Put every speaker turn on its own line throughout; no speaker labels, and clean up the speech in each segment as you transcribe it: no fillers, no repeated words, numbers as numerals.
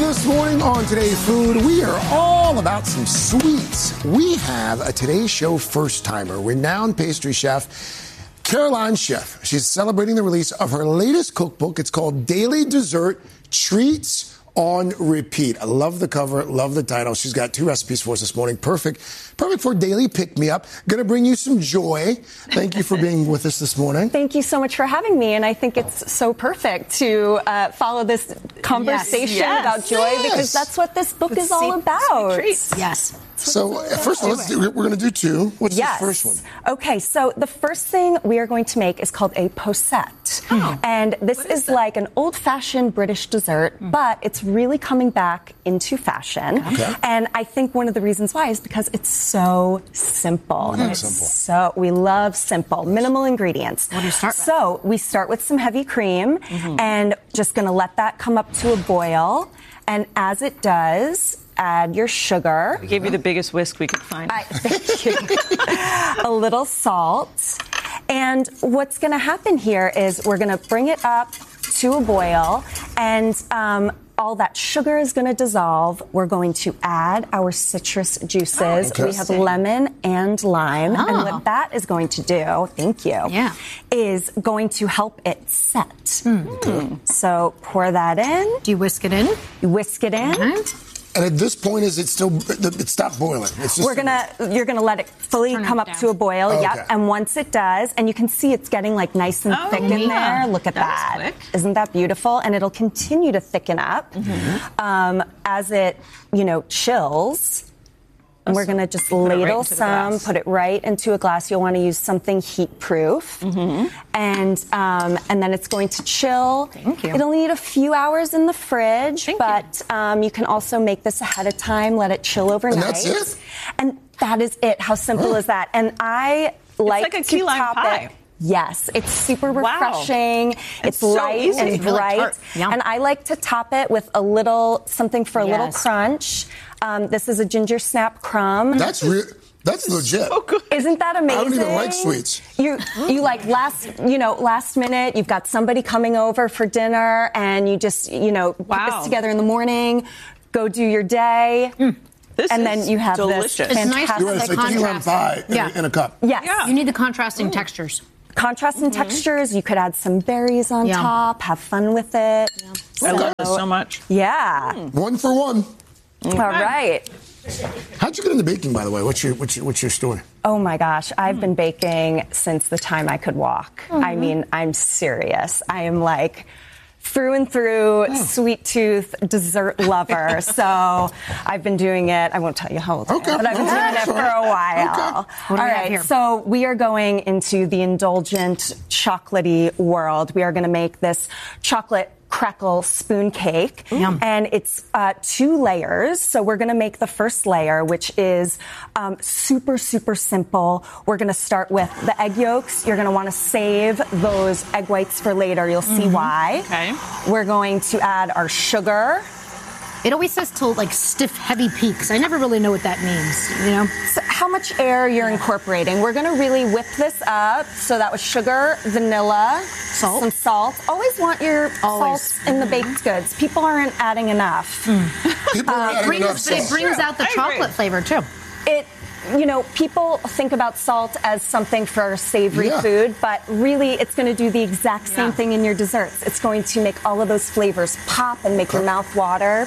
This morning on Today's Food, we are all about some sweets. We have a Today's Show first-timer, renowned pastry chef, Caroline Schiff. She's celebrating the release of her latest cookbook. It's called Daily Dessert Treats on Repeat. I love the cover, love the title. She's got 2 recipes for us this morning. Perfect for daily pick-me-up. Gonna bring you some joy. Thank you for being with us this morning.
Thank you so much for having me, and I think it's so perfect to follow this conversation about joy, because that's what this book is all about.
Treats. Yes.
So, first of all, we're going to do 2. What's the first one?
Okay, so the first thing we are going to make is called a posset. And this is like an old-fashioned British dessert, but it's really coming back into fashion.
Okay.
And I think one of the reasons why is because it's so simple. So we love simple, minimal ingredients.
What do you start with?
So we start with some heavy cream, and just going to let that come up to a boil. And as it does, add your sugar.
We gave you the biggest whisk we could find.
Thank you. A little salt. And what's going to happen here is we're going to bring it up to a boil, and all that sugar is going to dissolve. We're going to add our citrus juices. We have lemon and lime. And what that is going to do, is going to help it set. So pour that in.
Do you whisk it in?
You whisk it in.
And at this point, is it still, it stopped boiling? It's just
you're gonna let it fully come up to a boil.
Okay.
And once it does, and you can see it's getting like nice and thick in there. Look at that. Isn't that beautiful? And it'll continue to thicken up as it, chills. And we're going to just ladle some, put it right into a glass. You'll want to use something heat-proof. And then it's going to chill.
Thank you.
It'll need a few hours in the fridge, you can also make this ahead of time, let it chill overnight.
And that's it?
And that is it. How simple is that? And I like
a
to
key lime
top
pie.
it. Yes, it's super refreshing. It's
so
light
easy.
and
It's really
bright.
tart.
And I like to top it with something for a little crunch. This is a ginger snap crumb.
That's legit.
So good.
Isn't that amazing?
I don't even like sweets.
You like last minute, you've got somebody coming over for dinner, and you just, put this together in the morning, go do your day. And then you have
delicious.
this
It's nice
fantastic...
to
You want to say key lime pie in a cup.
Yes.
You need the contrasting textures.
Contrasting textures. You could add some berries on top. Have fun with it.
I love this so much.
Yeah.
1 for 1.
All right.
How'd you get into baking, by the way? What's your story?
Oh my gosh, I've been baking since the time I could walk. I mean, I'm serious. I am like through and through sweet tooth dessert lover. So I've been doing it. I won't tell you how old I am, but I've been doing it for a while.
What do we have here?
So we are going into the indulgent chocolatey world. We are going to make this chocolate crackle spoon cake. And it's 2 layers. So we're going to make the first layer, which is super, super simple. We're going to start with the egg yolks. You're going to want to save those egg whites for later. You'll see why.
Okay.
We're going to add our sugar.
It always says to stiff, heavy peaks. I never really know what that means,
So how much air you're incorporating. We're going to really whip this up. So that was sugar, vanilla, some salt. Always want your salts in the baked goods. People aren't adding enough.
People are adding enough
But it
salt.
brings out the chocolate flavor, too.
People think about salt as something for savory food, but really it's going to do the exact same thing in your desserts. It's going to make all of those flavors pop and make your mouth water.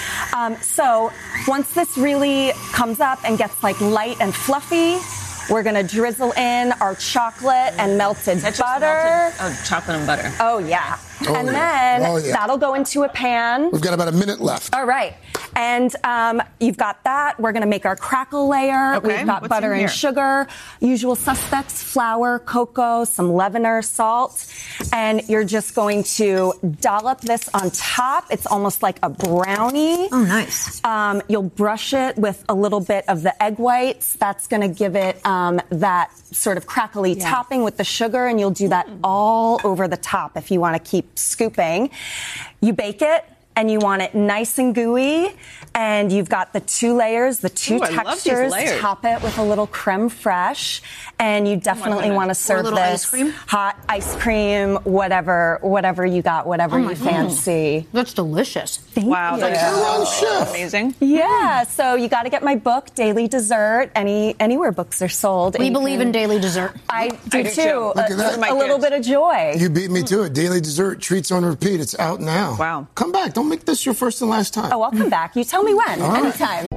So once this really comes up and gets light and fluffy, we're going to drizzle in our chocolate and melted butter.
Chocolate and butter.
Oh, yeah. And then that'll go into a pan.
We've got about a minute left.
All right. And you've got that. We're going to make our crackle layer.
Okay.
We've got
What's
butter
in here?
and sugar, usual suspects, flour, cocoa, some leavener, salt. And you're just going to dollop this on top. It's almost like a brownie.
Oh, nice.
You'll brush it with a little bit of the egg whites. That's going to give it that sort of crackly topping with the sugar. And you'll do that all over the top if you want to keep scooping. You bake it. and you want it nice and gooey. And you've got the 2 layers, the 2
Ooh, I love these
textures.
layers.
Top it with a little creme fraiche. And you definitely want to serve
little
this
ice cream?
hot ice cream, whatever you got, whatever you fancy.
That's delicious.
Thank
Wow,
you.
that's
Caroline Chef.
amazing.
Yeah, so you got to get my book, Daily Dessert, anywhere books are sold.
We
And you
believe
can-
in daily dessert.
I do
do
too.
too.
Look at that.
A little bit of joy.
You beat me to it. Daily Dessert, treats on repeat. It's out now.
Wow.
Come back. Don't make this your first and last time.
Oh, I'll come back. You tell me when.
All right.
Anytime.